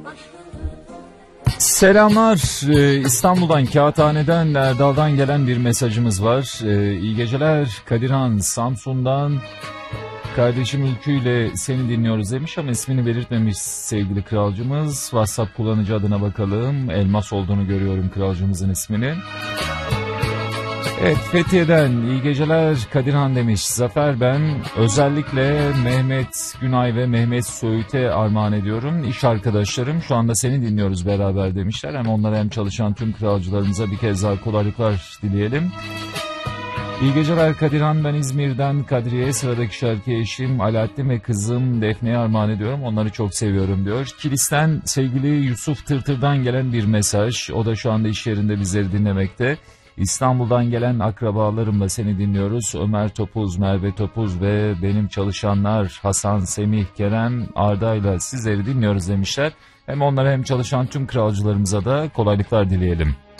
Selamlar. İstanbul'dan, Kağıthane'den, Erdal'dan gelen bir mesajımız var. İyi geceler Kadirhan, Samsun'dan kardeşim Ülkü ile seni dinliyoruz demiş ama ismini belirtmemiş sevgili kralcımız. WhatsApp kullanıcı adına bakalım. Elmas olduğunu görüyorum kralcımızın ismini. Evet, Fethiye'den iyi geceler Kadirhan demiş. Zafer ben. Özellikle Mehmet Günay ve Mehmet Söğüt'e armağan ediyorum. İş arkadaşlarım şu anda seni dinliyoruz beraber demişler. Hem onlara hem çalışan tüm kralcılarımıza bir kez daha kolaylıklar dileyelim. İyi geceler Kadirhan, ben İzmir'den Kadriye, sıradaki şarkıya eşim Alaaddin ve kızım Defne'ye armağan ediyorum. Onları çok seviyorum diyor. Kilis'ten sevgili Yusuf Tırtır'dan gelen bir mesaj. O da şu anda iş yerinde bizleri dinlemekte. İstanbul'dan gelen akrabalarımla seni dinliyoruz. Ömer Topuz, Merve Topuz ve benim çalışanlar Hasan, Semih, Kerem, Arda'yla sizleri dinliyoruz demişler. Hem onlara hem çalışan tüm kralcılarımıza da kolaylıklar dileyelim.